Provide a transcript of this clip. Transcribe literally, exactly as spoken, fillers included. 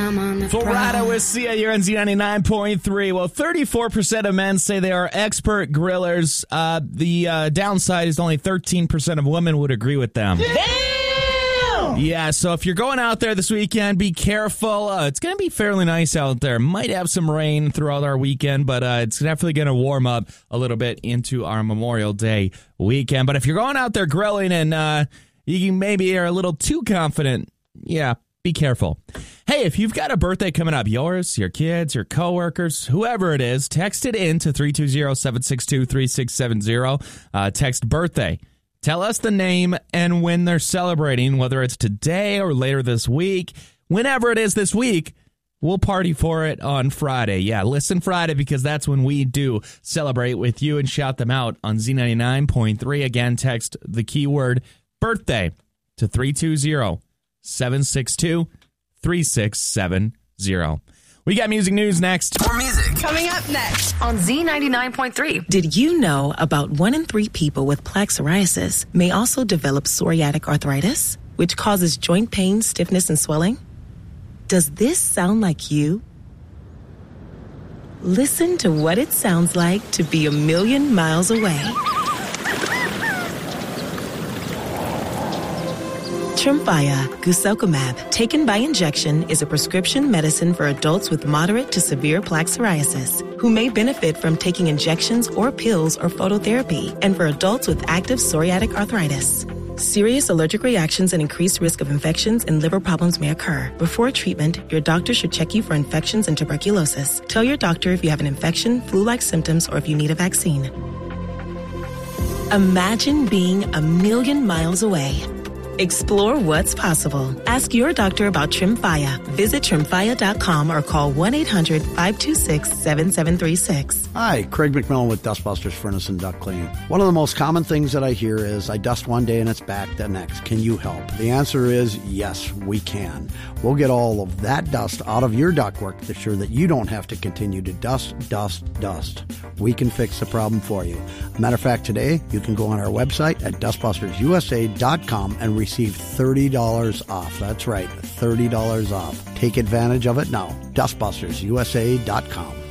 I'm on the Florida with Sia, you're on Z ninety-nine point three. Well, thirty-four percent of men say they are expert grillers. Uh, the uh, downside is only thirteen percent of women would agree with them. Damn! Yeah, so if you're going out there this weekend, be careful. Uh, it's going to be fairly nice out there. Might have some rain throughout our weekend, but uh, it's definitely going to warm up a little bit into our Memorial Day weekend. But if you're going out there grilling and uh, you maybe are a little too confident, yeah, be careful. Hey, if you've got a birthday coming up, yours, your kids, your coworkers, whoever it is, text it in to three two zero, seven six two, three six seven zero. Uh, text birthday. Tell us the name and when they're celebrating, whether it's today or later this week. Whenever it is this week, we'll party for it on Friday. Yeah, listen Friday, because that's when we do celebrate with you and shout them out on Z ninety-nine point three. Again, text the keyword birthday to three two zero, seven six two, three six seven zero. We got music news next. More music coming up next on Z ninety-nine point three. Did you know about one in three people with plaque psoriasis may also develop psoriatic arthritis, which causes joint pain, stiffness, and swelling? Does this sound like you? Listen to what it sounds like to be a million miles away. Tremfya guselkumab, taken by injection, is a prescription medicine for adults with moderate to severe plaque psoriasis who may benefit from taking injections or pills or phototherapy, and for adults with active psoriatic arthritis. Serious allergic reactions and increased risk of infections and liver problems may occur. Before treatment, your doctor should check you for infections and tuberculosis. Tell your doctor if you have an infection, flu-like symptoms, or if you need a vaccine. Imagine being a million miles away. Explore what's possible. Ask your doctor about Tremfya. Visit tremfya dot com or call one eight hundred, five two six, seven seven three six. Hi, Craig McMillan with Dustbusters Furnace and Duct Cleaning. One of the most common things that I hear is, I dust one day and it's back the next. Can you help? The answer is yes, we can. We'll get all of that dust out of your ductwork to ensure that you don't have to continue to dust, dust, dust. We can fix the problem for you. Matter of fact, today you can go on our website at dustbusters u s a dot com and receive thirty dollars off. That's right, thirty dollars off. Take advantage of it now. dustbusters u s a dot com.